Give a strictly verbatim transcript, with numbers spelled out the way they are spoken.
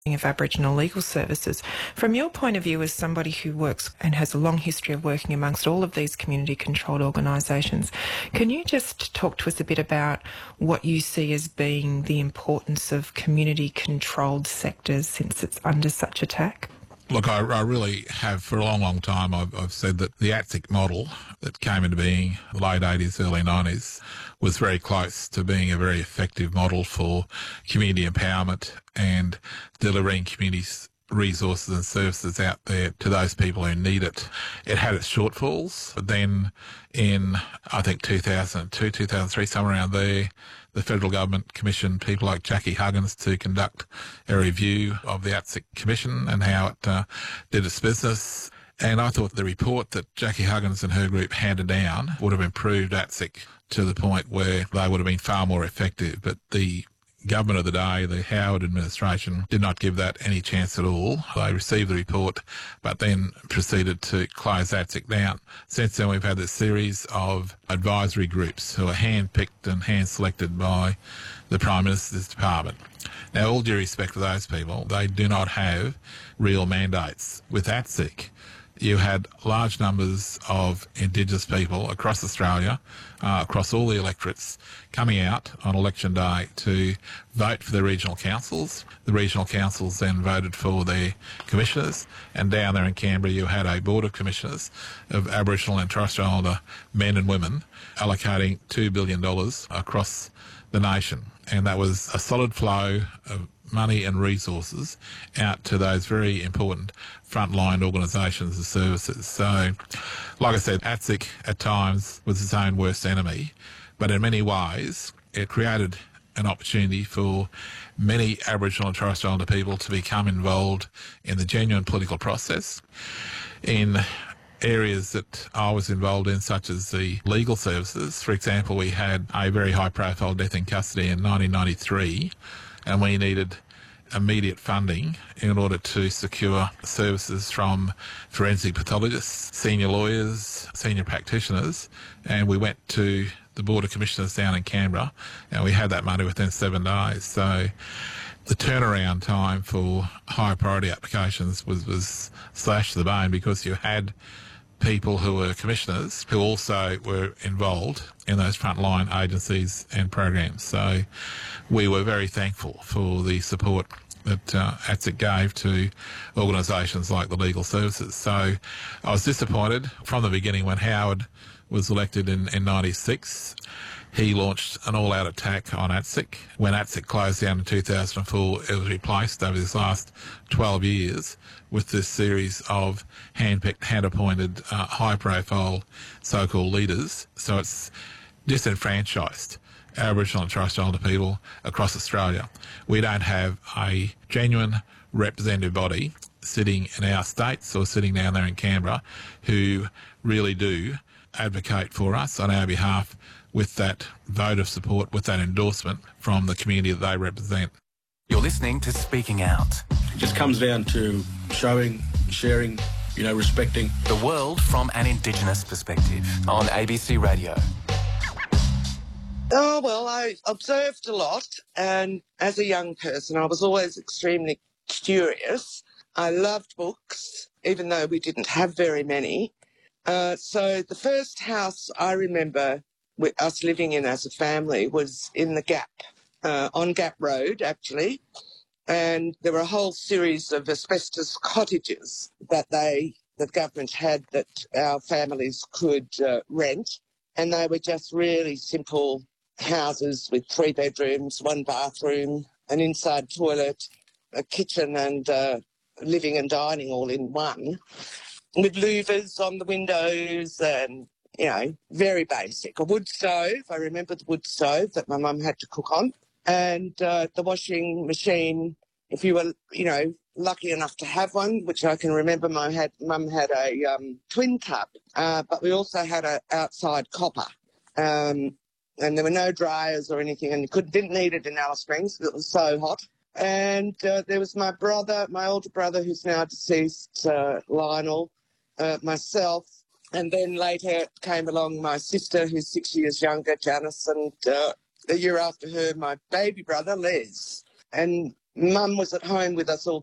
of Aboriginal legal services. From your point of view as somebody who works and has a long history of working amongst all of these community-controlled organisations, can you just talk to us a bit about what you see as being the importance of community-controlled sectors since it's under such attack? Look, I, I really have for a long, long time, I've, I've said that the A T S I C model that came into being in the late eighties, early nineties was very close to being a very effective model for community empowerment and delivering community resources and services out there to those people who need it. It had its shortfalls, but then in, I think, two thousand two, two thousand three, somewhere around there, the federal government commissioned people like Jackie Huggins to conduct a review of the A T S I C Commission and how it uh, did its business. And I thought the report that Jackie Huggins and her group handed down would have improved A T S I C to the point where they would have been far more effective. But the government of the day, the Howard administration, did not give that any chance at all. They received the report, but then proceeded to close A T S I C down. Since then, we've had this series of advisory groups who are hand-picked and hand-selected by the Prime Minister's Department. Now, all due respect to those people, they do not have real mandates. With A T S I C, you had large numbers of Indigenous people across Australia, uh, across all the electorates, coming out on election day to vote for their regional councils. The regional councils then voted for their commissioners, and down there in Canberra you had a board of commissioners of Aboriginal and Torres Strait Islander men and women allocating two billion dollars across the nation. And that was a solid flow of money and resources out to those very important frontline organisations and services. So, like I said, A T S I C at times was its own worst enemy, but in many ways it created an opportunity for many Aboriginal and Torres Strait Islander people to become involved in the genuine political process. In areas that I was involved in, such as the legal services, for example, we had a very high-profile death in custody in nineteen ninety-three, and we needed immediate funding in order to secure services from forensic pathologists, senior lawyers, senior practitioners, and we went to the Board of Commissioners down in Canberra, and we had that money within seven days. So the turnaround time for high priority applications was, was slashed to the bone, because you had people who were commissioners who also were involved in those frontline agencies and programs. So we were very thankful for the support that uh, A T S I C gave to organisations like the legal services. So I was disappointed from the beginning when Howard was elected in, in ninety-six. He launched an all-out attack on A T S I C. When A T S I C closed down in two thousand four, it was replaced over this last twelve years with this series of hand-picked, hand-appointed, uh, high-profile so-called leaders. So it's disenfranchised Aboriginal and Torres Strait Islander people across Australia. We don't have a genuine representative body sitting in our states or sitting down there in Canberra who really do advocate for us on our behalf with that vote of support, with that endorsement from the community that they represent. You're listening to Speaking Out. It just comes down to showing, sharing, you know, respecting the world from an Indigenous perspective on A B C Radio. Oh, well, I observed a lot, and as a young person, I was always extremely curious. I loved books, even though we didn't have very many. Uh, so the first house I remember with us living in as a family was in the Gap, uh, on Gap Road, actually. And there were a whole series of asbestos cottages that they, the government had, that our families could uh, rent. And they were just really simple houses with three bedrooms, one bathroom, an inside toilet, a kitchen and uh, living and dining all in one, with louvers on the windows and, you know, very basic. A wood stove, I remember the wood stove that my mum had to cook on, and uh, the washing machine, if you were, you know, lucky enough to have one, which I can remember my had, mum had a um, twin tub, uh, but we also had an outside copper. Um, and there were no dryers or anything, and you could, didn't need it in Alice Springs because it was so hot. And uh, there was my brother, my older brother, who's now deceased, uh, Lionel, uh, myself, and then later came along my sister, who's six years younger, Janice, and uh, the year after her, my baby brother, Les. And Mum was at home with us all